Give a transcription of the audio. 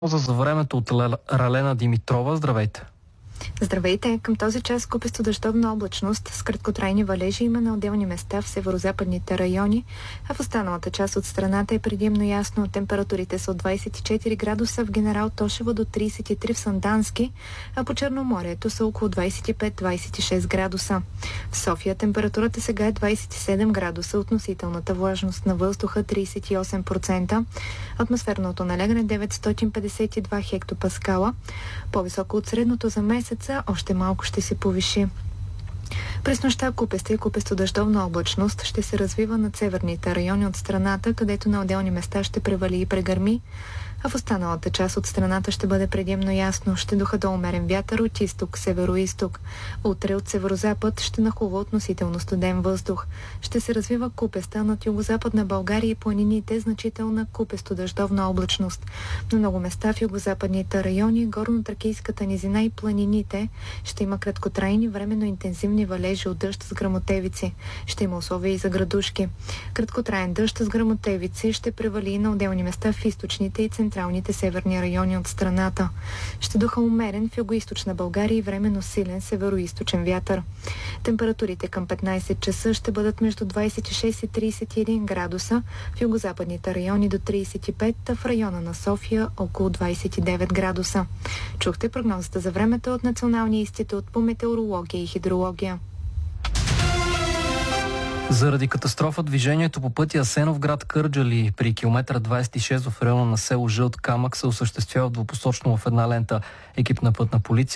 За времето от Ралена Димитрова. Здравейте! Здравейте! Към този час купесто дъждовна облачност с краткотрайни валежи има на отделни места в северозападните райони, а в останалата част от страната е предимно ясно. Температурите са от 24 градуса в Генерал Тошево до 33 в Сандански, а по Черноморието са около 25-26 градуса. В София температурата сега е 27 градуса, относителната влажност на въздуха 38%, атмосферното налягане 952 хектопаскала, по-високо от средното за месеца, още малко ще се повиши. През нощта купеста и купесто дъждовна облачност ще се развива над северните райони от страната, където на отделни места ще превали и прегърми, а в останалата част от страната ще бъде предимно ясно. Ще духа до умерен вятър от изток, северо-изток. Утре от северозапад ще нахлува относително студен въздух. Ще се развива купеста над югозападна България и планините, значителна купесто дъждовна облачност. На много места в югозападните райони, горно-тракийската низина и планините ще има краткотрайни, временно интензивни валежи от дъжд с гръмотевици. Ще има условия и за градушки. Краткотраен дъжд с гръмотевици ще превали и на отделни места в източните и централните северни райони от страната. Ще духа умерен в югоизточна България и временно силен североизточен вятър. Температурите към 15 часа ще бъдат между 26 и 31 градуса, в югозападните райони до 35, а в района на София около 29 градуса. Чухте прогнозата за времето от Националния институт по метеорология и хидрология. Заради катастрофа движението по пътя Асеновград Кърджали при километър 26 в района на село Жълт камък се осъществява двупосочно в една лента. Екип на пътна полиция